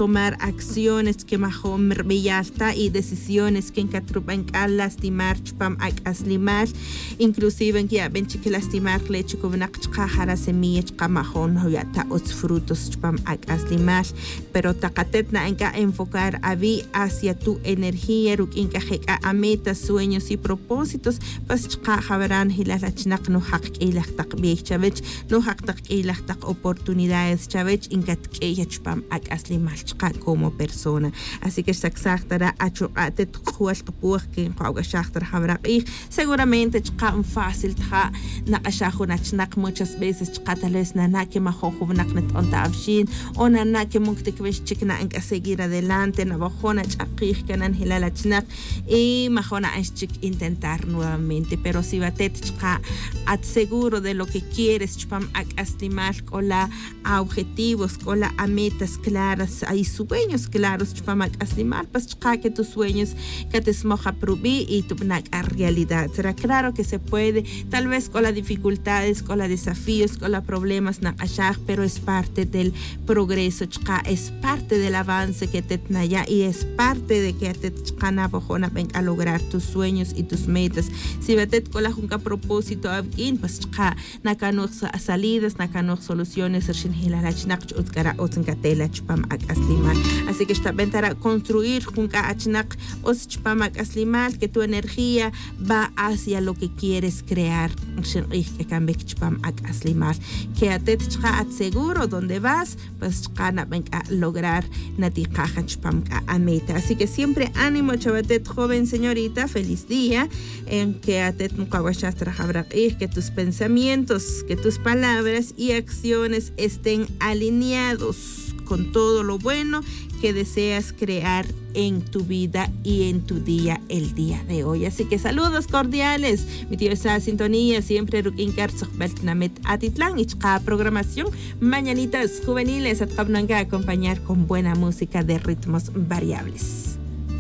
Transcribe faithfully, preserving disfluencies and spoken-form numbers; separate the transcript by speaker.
Speaker 1: tomar acciones que mejor villalta y decisiones que encatrupan a lastimar chpam ak aslimar, inclusive en que ven que lastimar leche con una chajara semilla chkamajón hoyata os frutos chpam ak aslimar, pero takatetna enca enfocar a vi hacia tu energía ruk inka jeka a metas, sueños y propósitos, pues chkajabaran hilala chnak no hak ilach tak biech chavech, no hak tak ilach tak oportunidades chavech inka tkeye chpam ak aslimar chka como persona. Así que saxachtara acho ate tjual kapuach que qawga shachtara habraqih, seguramente chka fácil tja naqashajo nachnak muchas veces chka tal vez nana que majojo naknet onta avshin o nana que munktekvesh chikna enka seguir adelante na bajona chaqih kanan hilala chnak y majona chik intentar nuevamente, pero si batet chka at seguro de lo que quieres chpam ak aslimar con la a objetivos, con la a metas claras, hay sueños claros chpam ak aslimar, pues chka que tus sueños que te smoja probi y tu nak a realidad. Será claro que se puede, tal vez con las dificultades, con los desafíos, con los problemas na ashach, pero es parte del progreso chka, es parte del avance que te tnaya y es parte de que te chkana bojona ven a lograr tus sueños y tus metas. Si batet con la junca propósito abgin, pues chka nakanok salidas, nakanok soluciones, ershin hilarach nak utkara otnkatela chpam ak aslimal. Así que esta ventara construir junca achnak os chpam ak aslimal, que tu energía va hacia lo que quieres crear. Que cambie chpam ak aslimal. Que atet chka at seguro donde vas, pues chka na ven a lograr nati caja chpam a meta. Así que siempre ánimo chavatet, joven señorita, feliz día en que atet mukawashastra habraqih, que tus pensamientos, que tus palabras y acciones estén alineados con todo lo bueno que deseas crear en tu vida y en tu día el día de hoy. Así que saludos cordiales, mi tío esa sintonía siempre rukinkar sohbeltnamet atitlán y chka programación mañanitas juveniles atqabnanga acompañar con buena música de ritmos variables.